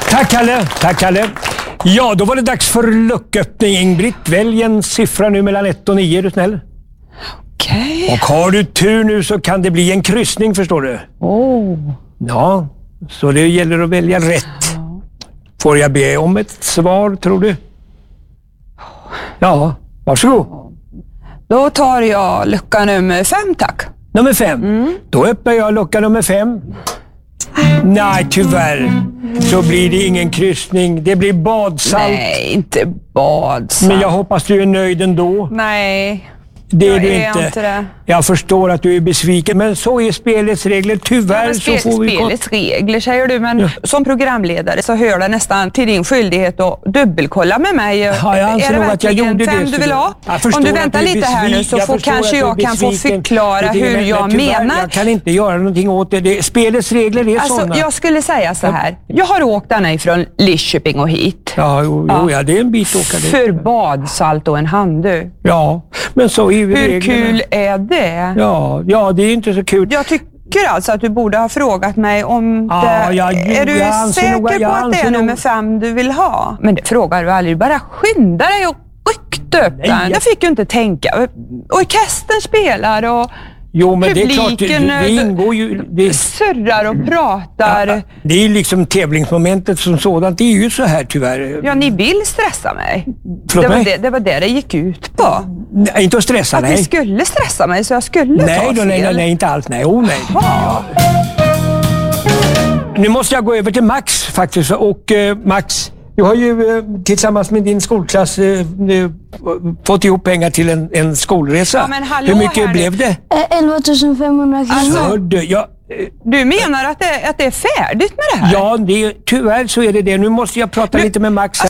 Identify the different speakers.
Speaker 1: Tack Kalle, tack Kalle. Ja, då var det dags för lucköppning. Ingrid, välj en siffra nu mellan 1 och 9, är du snäll?
Speaker 2: Okej.
Speaker 1: Och har du tur nu så kan det bli en kryssning, förstår du. Ja, så det gäller att välja rätt. Får jag be om ett svar, tror du? Ja, varsågod.
Speaker 2: Då tar jag lucka nummer 5, tack.
Speaker 1: Nummer 5. Då öppnar jag lucka nummer 5. Nej, tyvärr. Så blir det ingen kryssning. Det blir badsalt.
Speaker 2: Nej, inte badsalt.
Speaker 1: Men jag hoppas du är nöjd ändå.
Speaker 2: Nej,
Speaker 1: Det är
Speaker 2: jag
Speaker 1: du
Speaker 2: är
Speaker 1: inte.
Speaker 2: det.
Speaker 1: Jag förstår att du är besviken, men så är spelets regler. Tyvärr så får vi...
Speaker 2: Spelets regler, säger du, men som programledare så hör det nästan till din skyldighet att dubbelkolla med mig.
Speaker 1: Ja, jag anser nog att jag gjorde det.
Speaker 2: 5 du vill ha? Om du väntar lite här nu så kanske jag kan få förklara hur jag menar.
Speaker 1: Jag kan inte göra någonting åt det. Spelets regler är sådana.
Speaker 2: Jag skulle säga så här. Jag har åkt denna ifrån Lidköping och hit.
Speaker 1: Ja, det är en bit åka det.
Speaker 2: För badsalt och en handduk.
Speaker 1: Ja, men så är ju reglerna.
Speaker 2: Hur kul är det?
Speaker 1: Ja, det är inte så kul.
Speaker 2: Jag tycker alltså att du borde ha frågat mig om det... är du säker på att det är nummer 5 du vill ha? Men det frågar du aldrig. Bara skynda dig och ryckte upp den. Det fick ju inte tänka. Orkestern spelar och...
Speaker 1: Jo, men
Speaker 2: publiken
Speaker 1: det ingår ju...
Speaker 2: surrar och pratar.
Speaker 1: Ja, det är ju liksom tävlingsmomentet som sådant. Det är ju så här tyvärr.
Speaker 2: Ja, ni vill stressa mig. Det var det gick ut på.
Speaker 1: Nej, inte att stressa,
Speaker 2: att
Speaker 1: nej.
Speaker 2: Att ni skulle stressa mig så jag skulle ta fel.
Speaker 1: Nej, inte alls. Nej, nej. Ja. Nu måste jag gå över till Max faktiskt. Och Max, du har ju tillsammans med din skolklass fått ihop pengar till en skolresa.
Speaker 2: Ja, men hallå,
Speaker 1: hur mycket blev det?
Speaker 3: 11 500 kronor.
Speaker 1: Alltså,
Speaker 2: du menar att det är färdigt med det här?
Speaker 1: Ja, tyvärr så är det det. Nu måste jag prata lite med Max här.